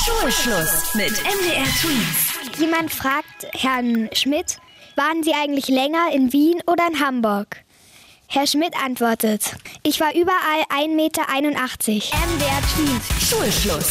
Schulschluss mit MDR Tweens. Jemand fragt Herrn Schmidt, waren Sie eigentlich länger in Wien oder in Hamburg? Herr Schmidt antwortet, ich war überall 1,81 Meter. MDR Tweens. Schulschluss.